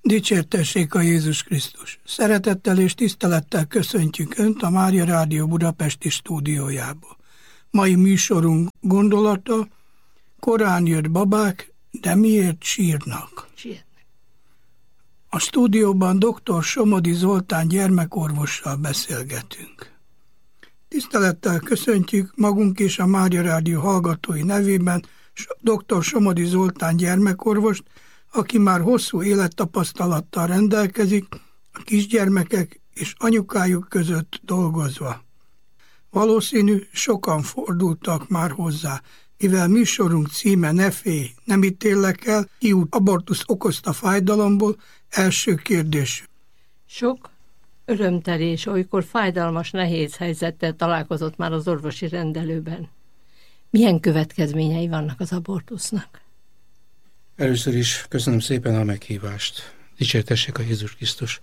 Dicsértessék a Jézus Krisztus! Szeretettel és tisztelettel köszöntjük Önt a Mária Rádió budapesti stúdiójából. Mai műsorunk gondolata: korán jött babák, de miért sírnak? A stúdióban dr. Somodi Zoltán gyermekorvossal beszélgetünk. Tisztelettel köszöntjük magunk és a Mária Rádió hallgatói nevében dr. Somodi Zoltán gyermekorvost, aki már hosszú élettapasztalattal rendelkezik a kisgyermekek és anyukájuk között dolgozva. Valószínű, sokan fordultak már hozzá, mivel műsorunk címe Ne félj, nem ítéllek el, kiút abortusz okozta fájdalomból. Első kérdés. Sok örömteli és olykor fájdalmas, nehéz helyzettel találkozott már az orvosi rendelőben. Milyen következményei vannak az abortusznak? Először is köszönöm szépen a meghívást. Dicsértessék a Jézus Krisztus.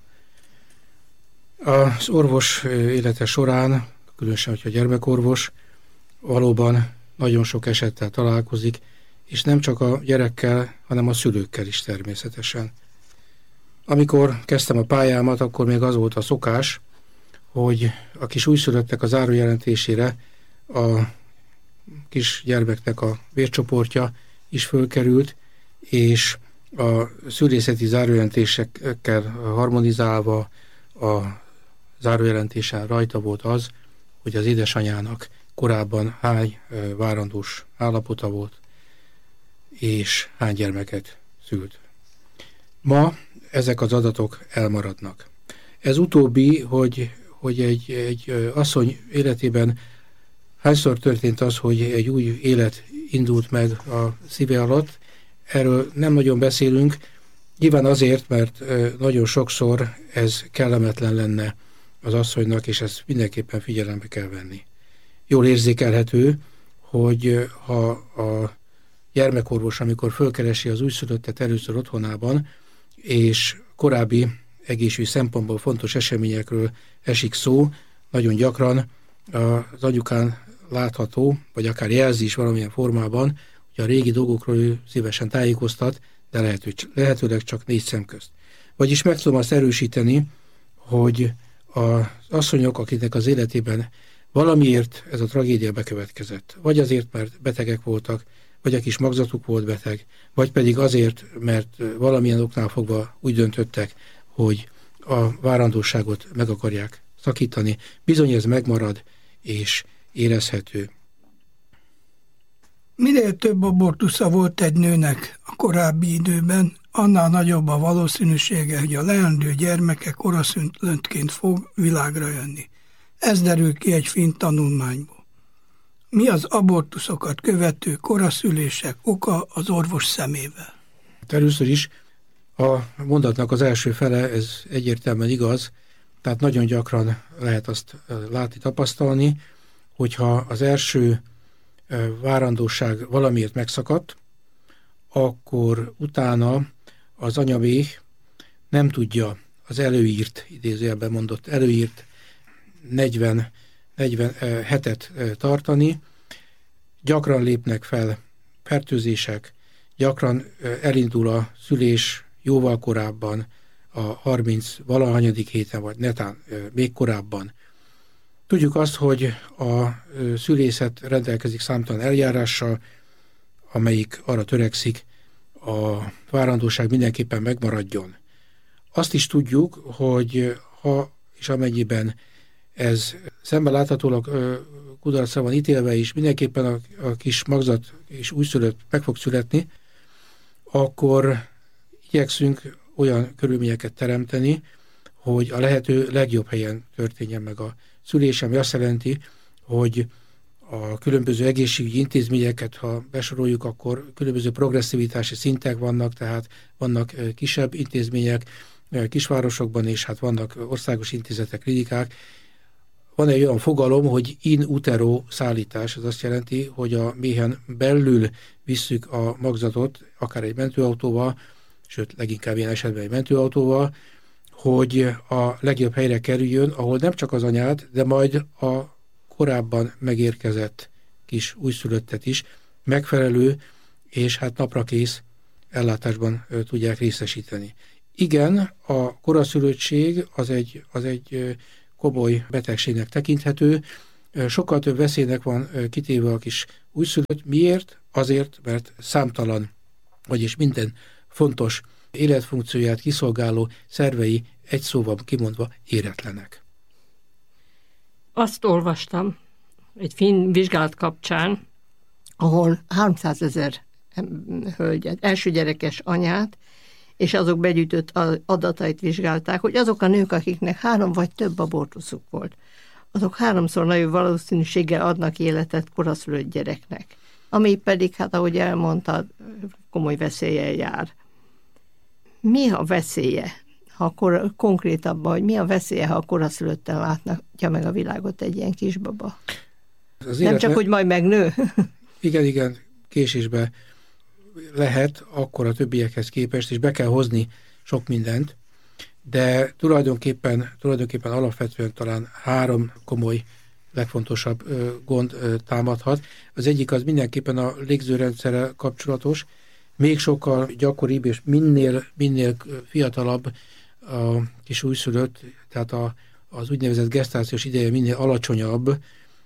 Az orvos élete során, különösen, hogyha gyermekorvos, valóban nagyon sok esettel találkozik, és nem csak a gyerekkel, hanem a szülőkkel is természetesen. Amikor kezdtem a pályámat, akkor még az volt a szokás, hogy a kis újszülöttek a zárójelentésére a kis gyermeknek a vércsoportja is fölkerült, és a szülészeti zárójelentésekkel harmonizálva a zárójelentésen rajta volt az, hogy az édesanyának korábban hány várandós állapota volt, és hány gyermeket szült. Ma ezek az adatok elmaradnak. Ez utóbbi, hogy egy asszony életében hányszor történt az, hogy egy új élet indult meg a szíve alatt, erről nem nagyon beszélünk, nyilván azért, mert nagyon sokszor ez kellemetlen lenne az asszonynak, és ezt mindenképpen figyelembe kell venni. Jól érzékelhető, hogy ha a gyermekorvos, amikor fölkeresi az újszülöttet először otthonában, és korábbi egészségügyi szempontból fontos eseményekről esik szó, nagyon gyakran az anyukán látható, vagy akár jelzi is valamilyen formában, hogy a régi dolgokról ő szívesen tájékoztat, de lehetőleg csak 4 szem közt. Vagyis meg tudom azt erősíteni, hogy az asszonyok, akiknek az életében valamiért ez a tragédia bekövetkezett, vagy azért, mert betegek voltak, vagy a kis magzatuk volt beteg, vagy pedig azért, mert valamilyen oknál fogva úgy döntöttek, hogy a várandóságot meg akarják szakítani, bizony ez megmarad és érezhető. Minél több abortusza volt egy nőnek a korábbi időben, annál nagyobb a valószínűsége, hogy a leendő gyermeke koraszülöttként fog világra jönni. Ez derül ki egy finn tanulmányból. Mi az abortuszokat követő koraszülések oka az orvos szemével? Először is a mondatnak az első fele, ez egyértelműen igaz, tehát nagyon gyakran lehet azt látni, tapasztalni, hogyha az első várandóság valamiért megszakadt, akkor utána az anyaméh nem tudja az előírt, idézőjelben mondott előírt 40 hetet tartani, gyakran lépnek fel fertőzések, gyakran elindul a szülés jóval korábban, a 30 valahanyadik héten, vagy netán még korábban. Tudjuk azt, hogy a szülészet rendelkezik számtalan eljárással, amelyik arra törekszik, a várandóság mindenképpen megmaradjon. Azt is tudjuk, hogy ha és amennyiben ez szemben láthatólag kudarcra van ítélve is, mindenképpen a kis magzat és újszülött meg fog születni, akkor igyekszünk olyan körülményeket teremteni, hogy a lehető legjobb helyen történjen meg a szülés, ami azt jelenti, hogy a különböző egészségügyi intézményeket, ha besoroljuk, akkor különböző progresszivitási szintek vannak, tehát vannak kisebb intézmények kisvárosokban, és hát vannak országos intézetek, klinikák. Van egy olyan fogalom, hogy in utero szállítás, ez azt jelenti, hogy a méhen belül visszük a magzatot, akár egy mentőautóval, sőt, leginkább ilyen esetben egy mentőautóval, hogy a legjobb helyre kerüljön, ahol nem csak az anyát, de majd a korábban megérkezett kis újszülöttet is megfelelő és hát naprakész ellátásban tudják részesíteni. Igen, a koraszülöttség az egy komoly betegségnek tekinthető. Sokkal több veszélynek van kitéve a kis újszülött. Miért? Azért, mert számtalan, vagyis minden fontos életfunkcióját kiszolgáló szervei egy szóval kimondva éretlenek. Azt olvastam egy finn vizsgálat kapcsán, ahol 300 000 hölgyet, első gyerekes anyát, és azok begyűjtött adatait vizsgálták, hogy azok a nők, akiknek 3 vagy több abortuszuk volt, azok 3-szor nagyobb valószínűséggel adnak életet koraszülött gyereknek, ami pedig, hát ahogy elmondtad, komoly veszéllyel jár. Mi a veszélye, konkrétabban, hogy mi a veszélye, ha a koraszülötten látja meg a világot egy ilyen kisbaba? Nem csak, hogy majd megnő. Igen, késésbe lehet akkor a többiekhez képest, és be kell hozni sok mindent, de tulajdonképpen alapvetően talán 3 komoly, legfontosabb gond támadhat. Az egyik az mindenképpen a légzőrendszerrel kapcsolatos, még sokkal gyakoribb, és minél fiatalabb a kis újszülött, tehát az úgynevezett gesztációs ideje minél alacsonyabb,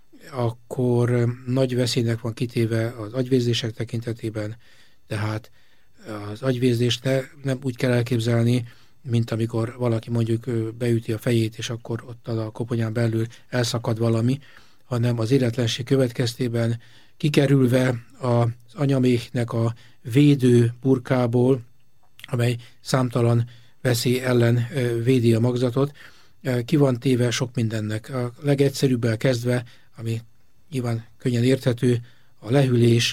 akkor nagy veszélynek van kitéve az agyvérzések tekintetében, tehát az agyvérzést nem úgy kell elképzelni, mint amikor valaki mondjuk beüti a fejét, és akkor ott a koponyán belül elszakad valami, hanem az éretlenség következtében kikerülve az anyaméhnek a védő burkából, amely számtalan veszély ellen védi a magzatot, ki van téve sok mindennek. A legegyszerűbbel kezdve, ami nyilván könnyen érthető, a lehűlés,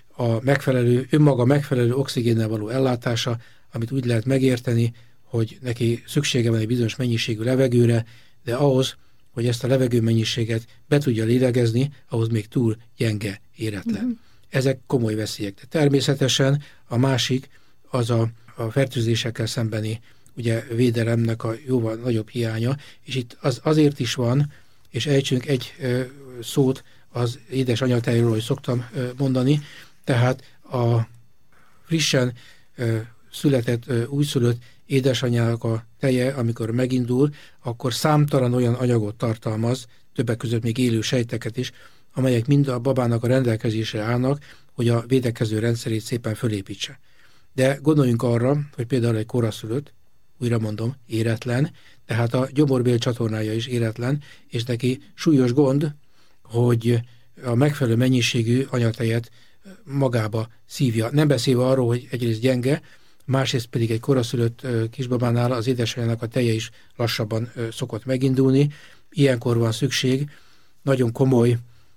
önmaga megfelelő oxigénnel való ellátása, amit úgy lehet megérteni, hogy neki szüksége van egy bizonyos mennyiségű levegőre, de ahhoz, hogy ezt a levegőmennyiséget be tudja lélegezni, ahhoz még túl gyenge, éretlen. Ezek komoly veszélyek. De természetesen a másik az a fertőzésekkel szembeni ugye, védelemnek a jóval nagyobb hiánya, és itt az azért is van, és ejtsünk egy szót az édesanyatejről, hogy szoktam mondani, tehát a frissen született, újszülött édesanyának a teje, amikor megindul, akkor számtalan olyan anyagot tartalmaz, többek között még élő sejteket is, amelyek mind a babának a rendelkezésre állnak, hogy a védekező rendszerét szépen fölépítse. De gondoljunk arra, hogy például egy koraszülött, újra mondom, éretlen, tehát a gyomorbél csatornája is éretlen, és neki súlyos gond, hogy a megfelelő mennyiségű anyatejet magába szívja. Nem beszélve arról, hogy egyrészt gyenge, másrészt pedig egy koraszülött kisbabánál az édesanyjának a teje is lassabban szokott megindulni. Ilyenkor van szükség nagyon komoly,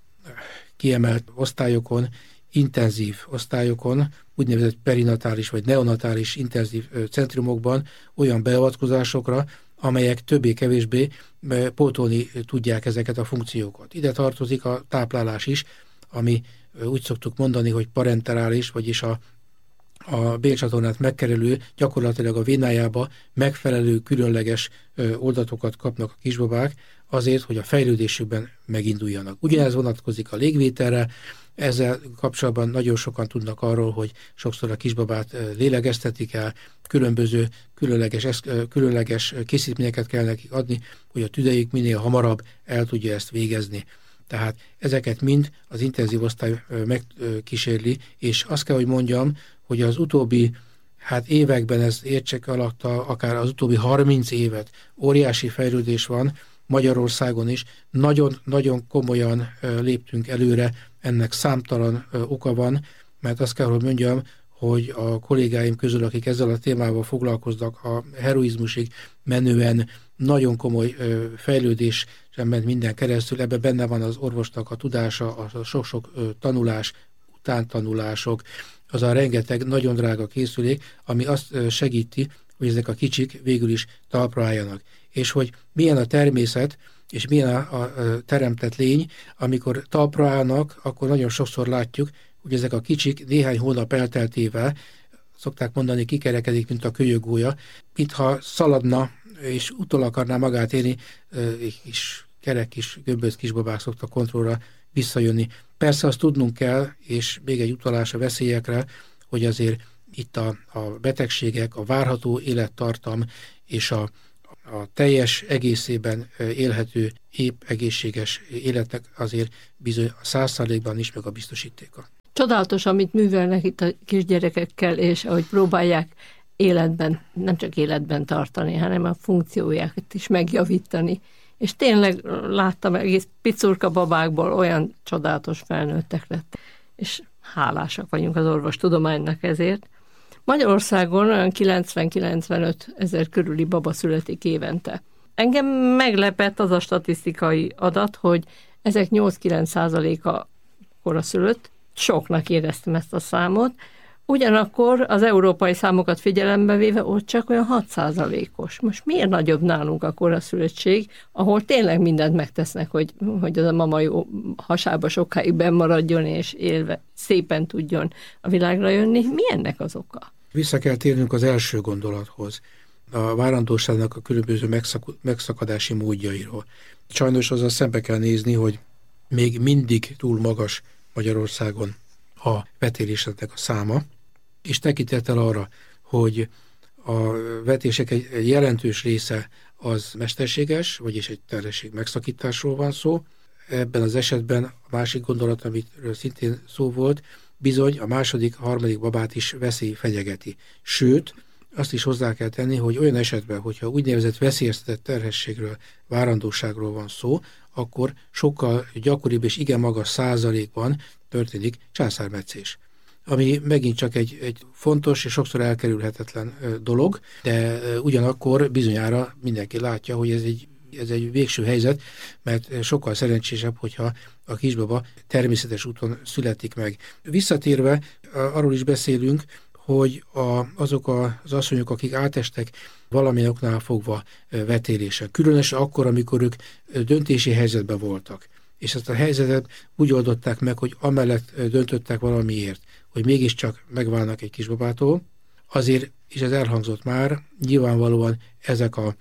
kiemelt osztályokon, intenzív osztályokon, úgynevezett perinatális vagy neonatális intenzív centrumokban olyan beavatkozásokra, amelyek többé-kevésbé pótolni tudják ezeket a funkciókat. Ide tartozik a táplálás is, ami úgy szoktuk mondani, hogy parenterális, vagyis a bélcsatornát megkerülő, gyakorlatilag a vénájába megfelelő különleges oldatokat kapnak a kisbabák, azért, hogy a fejlődésükben meginduljanak. Ugyanez vonatkozik a légvételre, ezzel kapcsolatban nagyon sokan tudnak arról, hogy sokszor a kisbabát lélegeztetik el, különböző különleges készítményeket kell nekik adni, hogy a tüdejük minél hamarabb el tudja ezt végezni. Tehát ezeket mind az intenzív osztály megkísérli, és azt kell, hogy mondjam, hogy az utóbbi években, ez értsek alatta akár az utóbbi 30 évet óriási fejlődés van, Magyarországon is nagyon komolyan léptünk előre, ennek számtalan oka van, mert azt kell, hogy mondjam, hogy a kollégáim közül, akik ezzel a témával foglalkoznak, a heroizmusig menően nagyon komoly fejlődés sem ment minden keresztül, ebben benne van az orvosnak a tudása, a sok-sok tanulás, utántanulások, az a rengeteg nagyon drága készülék, ami azt segíti, hogy ezek a kicsik végül is talpra álljanak. És hogy milyen a természet, és milyen a teremtett lény, amikor talpra állnak, akkor nagyon sokszor látjuk, hogy ezek a kicsik néhány hónap elteltével, szokták mondani, kikerekedik, mint a kölyögólya, mintha szaladna, és utol akarná magát érni, és kerek kis, gömböc kisbabák szoktak kontrollra visszajönni. Persze azt tudnunk kell, és még egy utalás a veszélyekre, hogy azért itt a betegségek, a várható élettartam és a teljes egészében élhető, épp egészséges életnek azért bizony a 100%-ban is meg a biztosítéka. Csodálatos, amit művelnek itt a kisgyerekekkel, és ahogy próbálják életben, nem csak életben tartani, hanem a funkciójákat is megjavítani. És tényleg láttam, egész picurka babákból olyan csodálatos felnőttek lett. És hálásak vagyunk az orvostudománynak ezért. Magyarországon olyan 90-95 ezer körüli baba születik évente. Engem meglepett az a statisztikai adat, hogy ezek 8-9%-a koraszülött. Soknak éreztem ezt a számot. Ugyanakkor az európai számokat figyelembe véve ott csak olyan 6%-os. Most miért nagyobb nálunk a koraszülöttség, ahol tényleg mindent megtesznek, hogy az a mama jó hasába sokáig benn maradjon, és élve szépen tudjon a világra jönni? Mi ennek az oka? Vissza kell térnünk az első gondolathoz, a várandóságnak a különböző megszakadási módjairól. Sajnos azzal szembe kell nézni, hogy még mindig túl magas Magyarországon a vetéléseknek a száma, és tekintettel arra, hogy a vetések egy jelentős része az mesterséges, vagyis egy terhesség megszakításról van szó. Ebben az esetben a másik gondolat, amiről szintén szó volt, bizony a második, harmadik babát is veszély fenyegeti. Sőt, azt is hozzá kell tenni, hogy olyan esetben, hogyha úgynevezett veszélyeztetett terhességről, várandóságról van szó, akkor sokkal gyakoribb és igen magas százalékban történik császármetszés. Ami megint csak egy fontos és sokszor elkerülhetetlen dolog, de ugyanakkor bizonyára mindenki látja, hogy ez egy végső helyzet, mert sokkal szerencsésebb, hogyha a kisbaba természetes úton születik meg. Visszatérve, arról is beszélünk, hogy azok az asszonyok, akik átestek valamilyen oknál fogva vetélésen, különösen akkor, amikor ők döntési helyzetben voltak, és ezt a helyzetet úgy oldották meg, hogy amellett döntöttek valamiért, hogy mégiscsak megválnak egy kisbabától, azért, és ez elhangzott már, nyilvánvalóan ez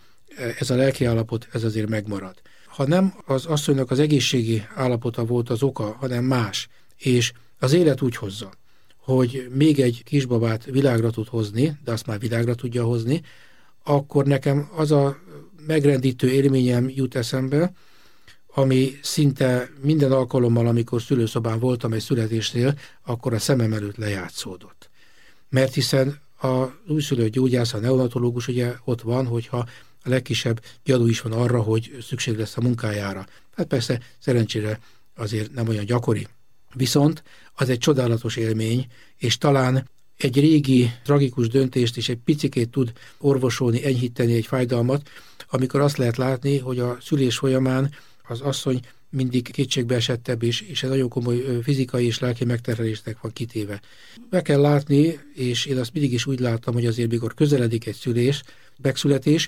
a lelki állapot, ez azért megmarad. Ha nem az asszonynak az egészségi állapota volt az oka, hanem más, és az élet úgy hozza, hogy még egy kisbabát világra tud hozni, de azt már világra tudja hozni, akkor nekem az a megrendítő élményem jut eszembe, ami szinte minden alkalommal, amikor szülőszobán voltam egy születésnél, akkor a szemem előtt lejátszódott. Mert hiszen az újszülött gyógyász, a neonatológus ugye ott van, hogyha a legkisebb gyanú is van arra, hogy szükség lesz a munkájára. Hát persze szerencsére azért nem olyan gyakori. Viszont az egy csodálatos élmény, és talán egy régi, tragikus döntést is egy picikét tud orvosolni, enyhíteni egy fájdalmat, amikor azt lehet látni, hogy a szülés folyamán az asszony mindig kétségbeesettebb és egy nagyon komoly fizikai és lelki megterhelésnek van kitéve. Be kell látni, és én azt mindig is úgy láttam, hogy azért mikor közeledik egy megszületés,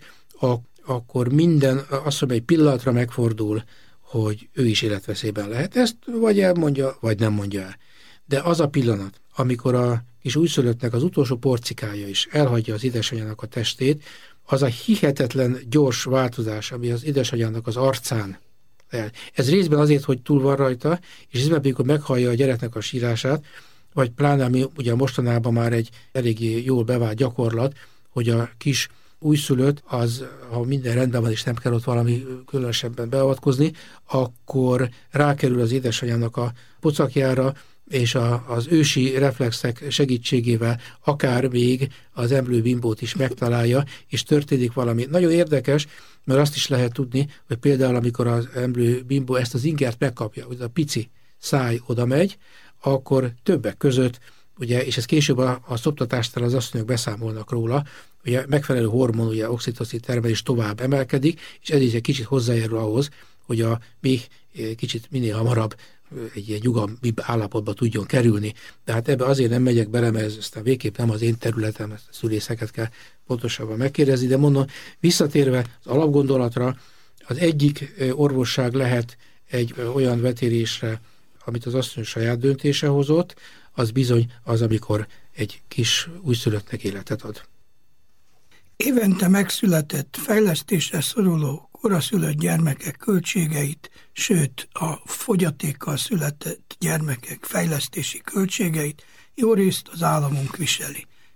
akkor minden asszony egy pillanatra megfordul, hogy ő is életveszélyben lehet. Ezt vagy elmondja, vagy nem mondja el. De az a pillanat, amikor a kis újszülöttnek az utolsó porcikája is elhagyja az édesanyjának a testét, az a hihetetlen gyors változás, ami az édesanyjának az arcán. Ez részben azért, hogy túl van rajta, és részben amikor meghallja a gyereknek a sírását, vagy pláne, ami ugye mostanában már egy eléggé jól bevált gyakorlat, hogy a kis újszülött, az, ha minden rendben van, és nem kell ott valami különösebben beavatkozni, akkor rákerül az édesanyjának a pocakjára, és az ősi reflexek segítségével akár még az emlőbimbót is megtalálja, és történik valami. Nagyon érdekes, mert azt is lehet tudni, hogy például amikor az emlőbimbó ezt az ingert megkapja, hogy a pici száj oda megy, akkor többek között, ugye, és ez később a szoptatásnál az asszonyok beszámolnak róla, ugye megfelelő hormon, ugye oxitocin termelés tovább emelkedik, és ez is egy kicsit hozzájárul ahhoz, hogy a még kicsit minél hamarabb egy ilyen nyugalmibb állapotba tudjon kerülni. De hát ebbe azért nem megyek bele, mert ez aztán végképp nem az én területem, ezt a szülészeket kell pontosabban megkérdezni, de mondom, visszatérve az alapgondolatra, az egyik orvosság lehet egy olyan vetélésre, amit az asszony saját döntése hozott, az bizony az, amikor egy kis újszülöttnek életet ad. Évente megszületett, fejlesztésre szoruló koraszülött gyermekek költségeit, sőt a fogyatékkal született gyermekek fejlesztési költségeit jó részt az államunk viseli.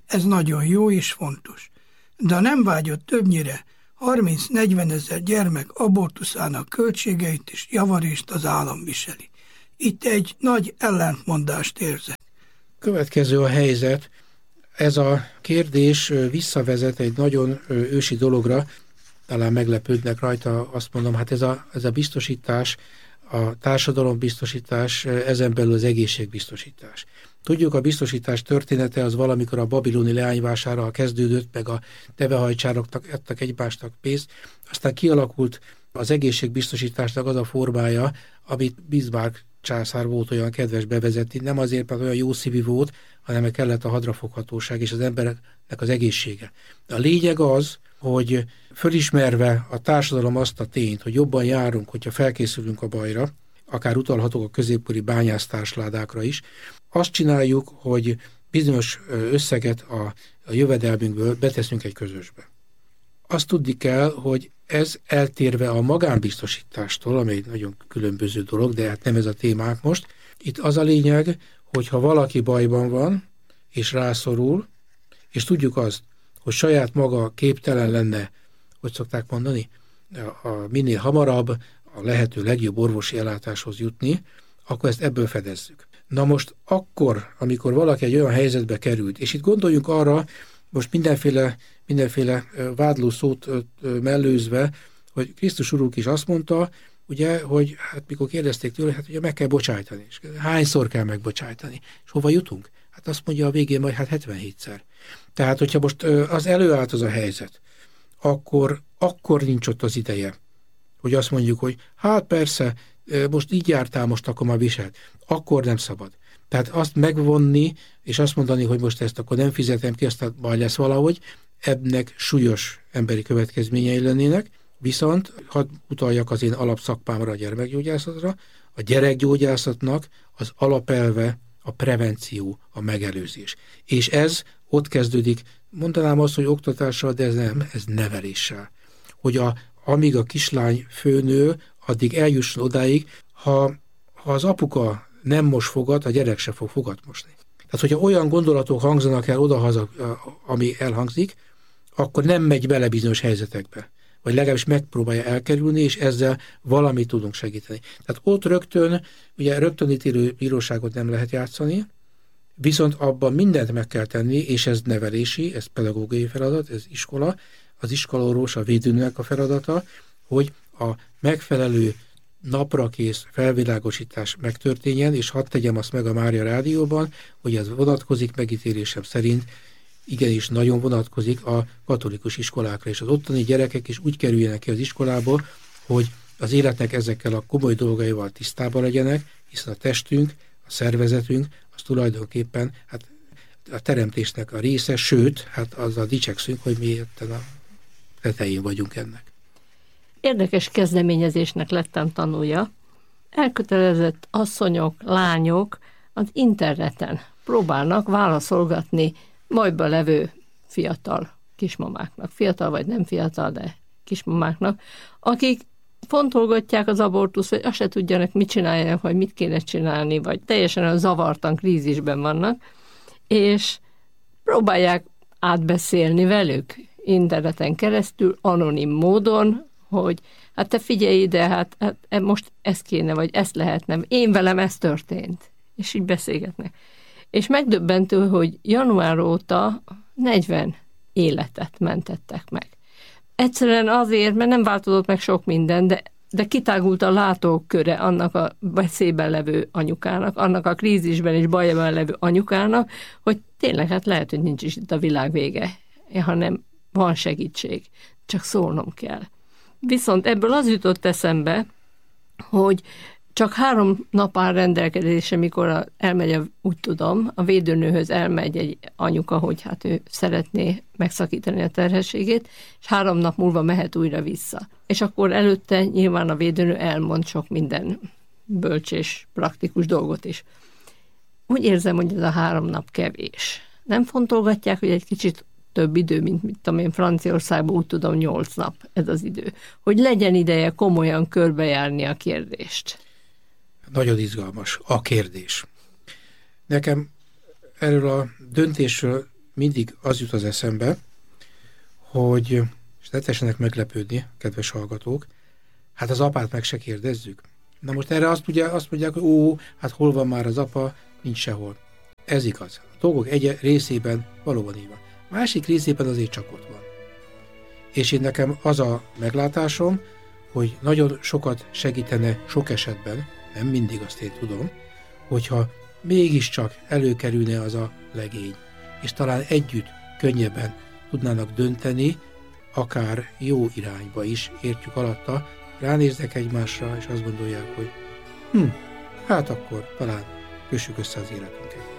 Ez nagyon jó és fontos. De a nem vágyott többnyire 30-40 ezer gyermek abortuszának költségeit és javarészt az állam viseli. Itt egy nagy ellentmondást érzek. Következő a helyzet. Ez a kérdés visszavezet egy nagyon ősi dologra, talán meglepődnek rajta, azt mondom, hát ez a biztosítás, a társadalombiztosítás, ezen belül az egészségbiztosítás. Tudjuk, a biztosítás története az valamikor a babiloni leányvásárral kezdődött, meg a tevehajcsároknak adtak egymásnak pénzt, aztán kialakult az egészségbiztosításnak az a formája, amit Bismarck császár volt olyan kedves bevezetni, nem azért, mert olyan jó szívű volt, hanem kellett a hadrafoghatóság és az embereknek az egészsége. De a lényeg az, hogy fölismerve a társadalom azt a tényt, hogy jobban járunk, hogyha felkészülünk a bajra, akár utalhatok a középkori bányásztársládákra is, azt csináljuk, hogy bizonyos összeget a jövedelmünkből beteszünk egy közösbe. Azt tudni kell, hogy ez eltérve a magánbiztosítástól, ami egy nagyon különböző dolog, de hát nem ez a témánk most, itt az a lényeg, hogy ha valaki bajban van, és rászorul, és tudjuk azt, hogy saját maga képtelen lenne, hogy szokták mondani, minél hamarabb a lehető legjobb orvosi ellátáshoz jutni, akkor ezt ebből fedezzük. Na most akkor, amikor valaki egy olyan helyzetbe került, és itt gondoljunk arra, most mindenféle vádló szót mellőzve, hogy Krisztus Urunk is azt mondta, ugye, hogy hát mikor kérdezték tőle, hát ugye meg kell bocsájtani. És hányszor kell megbocsájtani? És hova jutunk? Hát azt mondja a végén majd hát 77-szer. Tehát, hogyha most az előállt az a helyzet, akkor nincs ott az ideje, hogy azt mondjuk, hogy hát persze, most így jártál, most akkor már viselt. Akkor nem szabad. Tehát azt megvonni, és azt mondani, hogy most ezt akkor nem fizetem ki, aztán majd lesz valahogy, ennek súlyos emberi következményei lennének, viszont hadd utaljak az én alapszakmámra, a gyermekgyógyászatra, a gyerekgyógyászatnak az alapelve a prevenció, a megelőzés. És ez ott kezdődik, mondanám azt, hogy oktatással, de ez nem, ez neveléssel. Hogy amíg a kislány főnő, addig eljusson odáig, ha az apuka nem mos fogat, a gyerek se fog fogat mosni. Tehát, hogyha olyan gondolatok hangzanak el odahaza, ami elhangzik, akkor nem megy bele bizonyos helyzetekbe. Vagy legalábbis megpróbálja elkerülni, és ezzel valamit tudunk segíteni. Tehát ott rögtönítélő bíróságot nem lehet játszani, viszont abban mindent meg kell tenni, és ez nevelési, ez pedagógiai feladat, ez iskola, az iskolaorvos, a védőnőnek a feladata, hogy a megfelelő naprakész felvilágosítás megtörténjen, és hadd tegyem azt meg a Mária Rádióban, hogy ez vonatkozik megítélésem szerint, igenis nagyon vonatkozik a katolikus iskolákra, és az ottani gyerekek is úgy kerüljenek ki az iskolából, hogy az életnek ezekkel a komoly dolgaival tisztában legyenek, hiszen a testünk, a szervezetünk, az tulajdonképpen hát a teremtésnek a része, sőt, hát azzal dicsekszünk, hogy mi a tetején vagyunk ennek. Érdekes kezdeményezésnek lettem tanulja. Elkötelezett asszonyok, lányok az interneten próbálnak válaszolgatni bajba levő fiatal kismamáknak. Fiatal vagy nem fiatal, de kismamáknak, akik fontolgatják az abortuszt, vagy azt se tudjanak, mit csináljanak, vagy mit kéne csinálni, vagy teljesen a zavartan krízisben vannak, és próbálják átbeszélni velük interneten keresztül, anonim módon, hogy hát te figyelj ide, hát most ez kéne, vagy ezt lehetne, én velem ez történt. És így beszélgetnek. És megdöbbentő, hogy január óta 40 életet mentettek meg. Egyszerűen azért, mert nem változott meg sok minden, de kitágult a látóköre annak a veszélyben levő anyukának, annak a krízisben és bajban levő anyukának, hogy tényleg hát lehet, hogy nincs is itt a világ vége, hanem van segítség, csak szólnom kell. Viszont ebből az jutott eszembe, hogy csak 3 nap áll rendelkezésre, mikor elmegy, úgy tudom, a védőnőhöz elmegy egy anyuka, hogy hát ő szeretné megszakítani a terhességét, és 3 nap múlva mehet újra vissza. És akkor előtte nyilván a védőnő elmond sok minden bölcs és praktikus dolgot is. Úgy érzem, hogy ez a 3 nap kevés. Nem fontolgatják, hogy egy kicsit több idő, mint tudom én, Franciaországban, úgy tudom, 8 nap ez az idő. Hogy legyen ideje komolyan körbejárni a kérdést. Nagyon izgalmas a kérdés. Nekem erről a döntésről mindig az jut az eszembe, hogy, és ne tessenek meglepődni, kedves hallgatók, hát az apát meg se kérdezzük. Na most erre azt mondják, hogy hát hol van már az apa, nincs sehol. Ez igaz. A dolgok egy részében valóban így van. Másik részében azért csak ott van. És én nekem az a meglátásom, hogy nagyon sokat segítene sok esetben, nem mindig, azt én tudom, hogyha mégiscsak előkerülne az a legény, és talán együtt könnyebben tudnának dönteni, akár jó irányba is, értjük alatta, ránéznek egymásra, és azt gondolják, hogy hát akkor talán kössük össze az életünket.